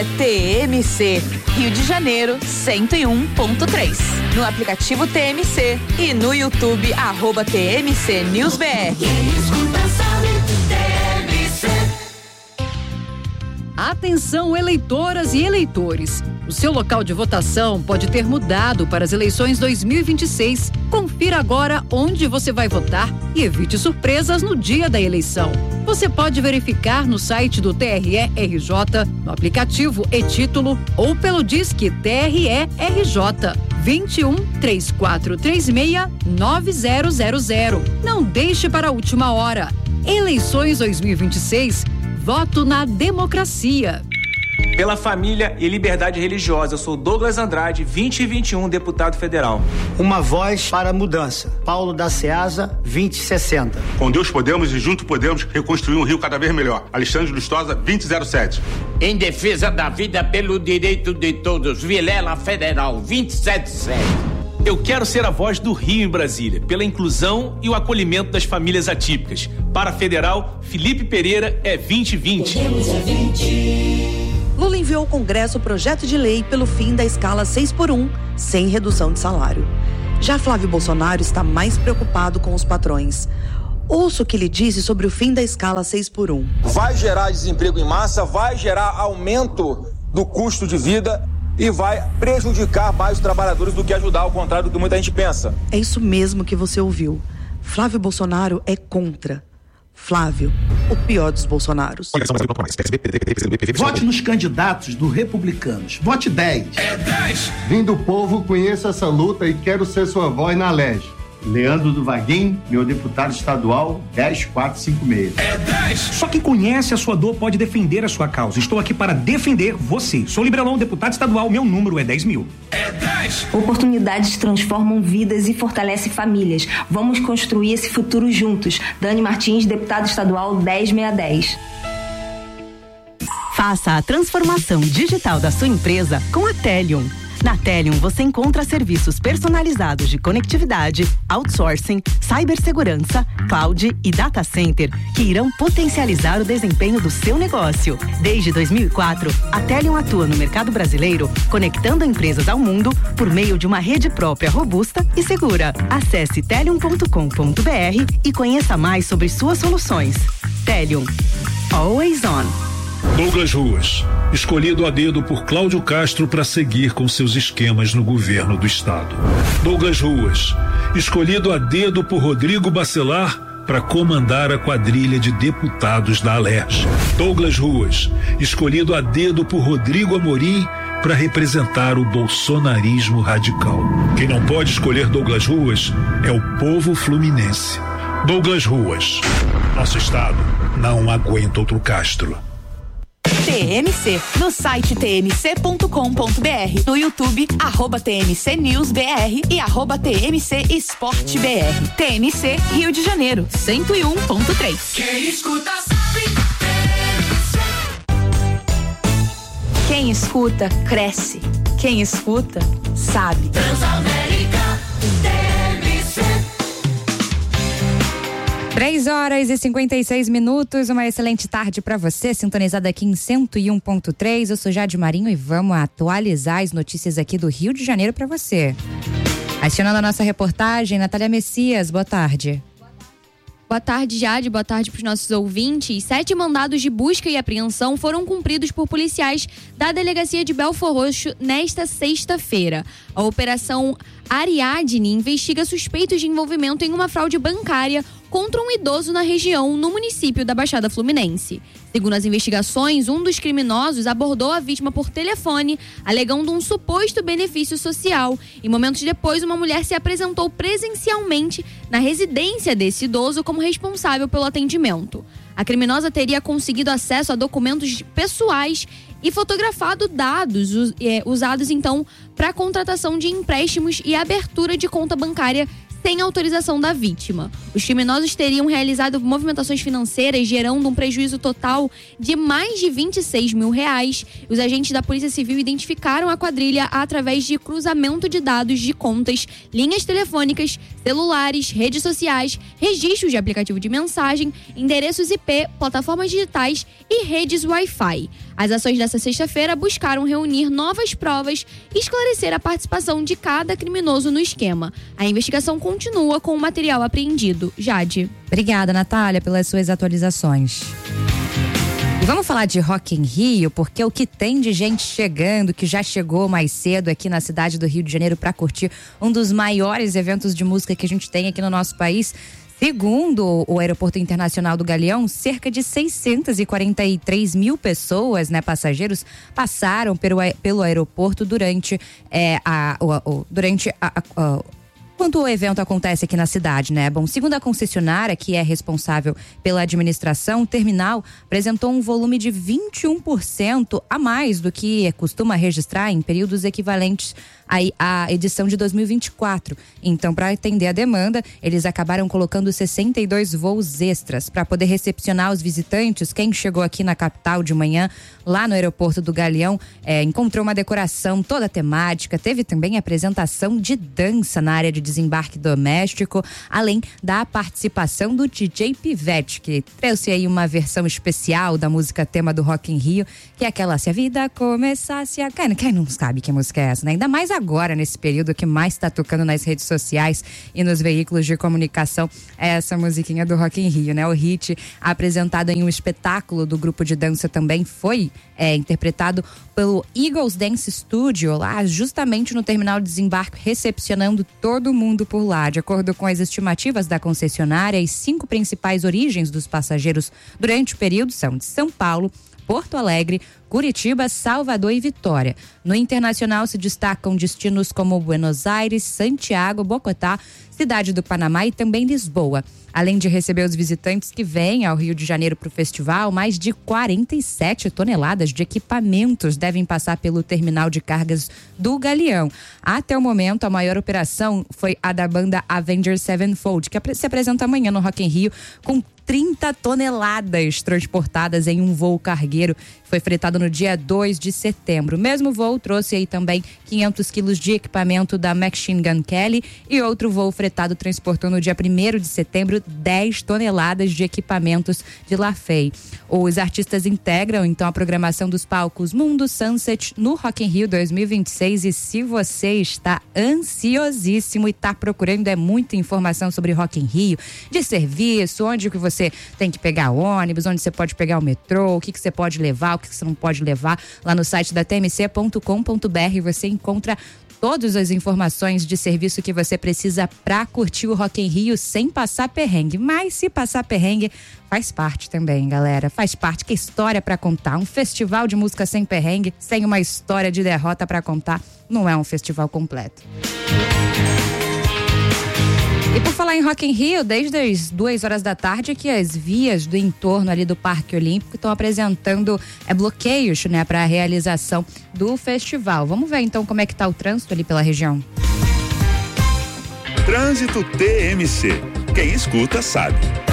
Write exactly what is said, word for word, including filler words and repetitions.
T M C, Rio de Janeiro, cento e um ponto três. No aplicativo T M C e no YouTube, arroba T M C News B R. Atenção, eleitoras e eleitores. O seu local de votação pode ter mudado para as eleições dois mil e vinte e seis. Confira agora onde você vai votar e evite surpresas no dia da eleição. Você pode verificar no site do T R E R J, no aplicativo e-Título ou pelo Disque T R E R J vinte e um, três quatro três seis, nove zero zero zero. Não deixe para a última hora. Eleições dois mil e vinte e seis. Voto na democracia. Pela família e liberdade religiosa, eu sou Douglas Andrade, vinte e vinte e um, deputado federal. Uma voz para a mudança. Paulo da Ceasa, vinte e sessenta. Com Deus podemos e junto podemos reconstruir um Rio cada vez melhor. Alexandre Lustosa, vinte e zero sete. Em defesa da vida pelo direito de todos, Vilela Federal, vinte e sete sete. Eu quero ser a voz do Rio em Brasília, pela inclusão e o acolhimento das famílias atípicas. Para a federal, Felipe Pereira é vinte e vinte. Lula enviou ao Congresso o projeto de lei pelo fim da escala seis por um, sem redução de salário. Já Flávio Bolsonaro está mais preocupado com os patrões. Ouça o que ele disse sobre o fim da escala seis por um. Vai gerar desemprego em massa, vai gerar aumento do custo de vida e vai prejudicar mais os trabalhadores do que ajudar, ao contrário do que muita gente pensa. É isso mesmo que você ouviu. Flávio Bolsonaro é contra. Flávio, o pior dos Bolsonaros. Vote nos candidatos do Republicanos. Vote dez. É dez. Vim do povo, conheço essa luta e quero ser sua voz na L E G. Leandro do Vaguinho, meu deputado estadual, dez quatro cinco seis. É dez. Só quem conhece a sua dor pode defender a sua causa. Estou aqui para defender você. Sou Liberalão, deputado estadual, meu número é dez mil. É dez. Oportunidades transformam vidas e fortalecem famílias. Vamos construir esse futuro juntos. Dani Martins, deputado estadual, dez seiscentos e dez. Faça a transformação digital da sua empresa com a Telium. Na Telium você encontra serviços personalizados de conectividade, outsourcing, cibersegurança, cloud e data center que irão potencializar o desempenho do seu negócio. Desde dois mil e quatro, a Telium atua no mercado brasileiro, conectando empresas ao mundo por meio de uma rede própria robusta e segura. Acesse telium ponto com ponto b r e conheça mais sobre suas soluções. Telium. Always on. Douglas Ruas, escolhido a dedo por Cláudio Castro para seguir com seus esquemas no governo do estado. Douglas Ruas, escolhido a dedo por Rodrigo Bacelar para comandar a quadrilha de deputados da Alerj. Douglas Ruas, escolhido a dedo por Rodrigo Amorim para representar o bolsonarismo radical. Quem não pode escolher Douglas Ruas é o povo fluminense. Douglas Ruas, nosso estado não aguenta outro Castro. T M C, no site t m c ponto com ponto b r, no YouTube, arroba T M C News B R e arroba T M C Esporte B R. T M C Rio de Janeiro, cento e um ponto três. Quem escuta sabe. Quem escuta, cresce. Quem escuta, sabe. Transamérica, T M C. três horas e cinquenta e seis minutos, uma excelente tarde para você, sintonizada aqui em cento e um ponto três. Eu sou Jade Marinho e vamos atualizar as notícias aqui do Rio de Janeiro para você. Acionando a nossa reportagem, Natália Messias, boa tarde. Boa tarde, Jade. Boa tarde para os nossos ouvintes. Sete mandados de busca e apreensão foram cumpridos por policiais da Delegacia de Belfor Roxo nesta sexta-feira. A Operação Ariadne investiga suspeitos de envolvimento em uma fraude bancária contra um idoso na região, no município da Baixada Fluminense. Segundo as investigações, um dos criminosos abordou a vítima por telefone, alegando um suposto benefício social. E momentos depois, uma mulher se apresentou presencialmente na residência desse idoso como responsável pelo atendimento. A criminosa teria conseguido acesso a documentos pessoais e fotografado dados usados, então, para contratação de empréstimos e abertura de conta bancária sem autorização da vítima. Os criminosos teriam realizado movimentações financeiras gerando um prejuízo total de mais de vinte e seis mil reais. Os agentes da Polícia Civil identificaram a quadrilha através de cruzamento de dados de contas, linhas telefônicas, celulares, redes sociais, registros de aplicativo de mensagem, endereços I P, plataformas digitais e redes Wi-Fi. As ações dessa sexta-feira buscaram reunir novas provas e esclarecer a participação de cada criminoso no esquema. A investigação continua com o material apreendido. Jade. Obrigada, Natália, pelas suas atualizações. E vamos falar de Rock in Rio, porque o que tem de gente chegando, que já chegou mais cedo aqui na cidade do Rio de Janeiro para curtir um dos maiores eventos de música que a gente tem aqui no nosso país. Segundo o Aeroporto Internacional do Galeão, cerca de seiscentos e quarenta e três mil pessoas, né, passageiros, passaram pelo, pelo aeroporto durante é, a, o, o, durante a, a, a quando o evento acontece aqui na cidade, né? Bom, segundo a concessionária, que é responsável pela administração, o terminal apresentou um volume de vinte e um por cento a mais do que costuma registrar em períodos equivalentes à edição de dois mil e vinte e quatro. Então, para atender a demanda, eles acabaram colocando sessenta e dois voos extras para poder recepcionar os visitantes. Quem chegou aqui na capital de manhã, lá no aeroporto do Galeão, é, encontrou uma decoração toda temática. Teve também apresentação de dança na área de desembarque doméstico, além da participação do D J Pivete, que trouxe aí uma versão especial da música tema do Rock in Rio, que é aquela Se a Vida Começasse a... Quem não sabe que música é essa, né? Ainda mais agora, nesse período que mais está tocando nas redes sociais e nos veículos de comunicação, é essa musiquinha do Rock in Rio, né? O hit, apresentado em um espetáculo do grupo de dança, também foi é, interpretado pelo Eagles Dance Studio, lá justamente no terminal de desembarque, recepcionando todo mundo por lá. De acordo com as estimativas da concessionária, as cinco principais origens dos passageiros durante o período são de São Paulo, Porto Alegre, Curitiba, Salvador e Vitória. No internacional se destacam destinos como Buenos Aires, Santiago, Bogotá, Cidade do Panamá e também Lisboa. Além de receber os visitantes que vêm ao Rio de Janeiro para o festival, mais de quarenta e sete toneladas de equipamentos devem passar pelo terminal de cargas do Galeão. Até o momento, a maior operação foi a da banda Avenged Sevenfold, que se apresenta amanhã no Rock in Rio com trinta toneladas transportadas em um voo cargueiro. Foi fretado no dia dois de setembro. O mesmo voo trouxe aí também quinhentos quilos de equipamento da Machine Gun Kelly e outro voo fretado transportou no dia primeiro de setembro dez toneladas de equipamentos de Lafay. Os artistas integram então a programação dos palcos Mundo Sunset no Rock in Rio dois mil e vinte e seis, e se você está ansiosíssimo e está procurando é muita informação sobre Rock in Rio, de serviço, onde que você tem que pegar ônibus, onde você pode pegar o metrô, o que que você pode levar, o que que você não pode levar, lá no site da T M C ponto com ponto B R você encontra todas as informações de serviço que você precisa para curtir o Rock in Rio sem passar perrengue. Mas se passar perrengue, faz parte também, galera. Faz parte, que história para contar. Um festival de música sem perrengue, sem uma história de derrota para contar, não é um festival completo. E por falar em Rock in Rio, desde as duas horas da tarde que as vias do entorno ali do Parque Olímpico estão apresentando é, bloqueios, né, para a realização do festival. Vamos ver então como é que tá o trânsito ali pela região. Trânsito T M C. Quem escuta sabe.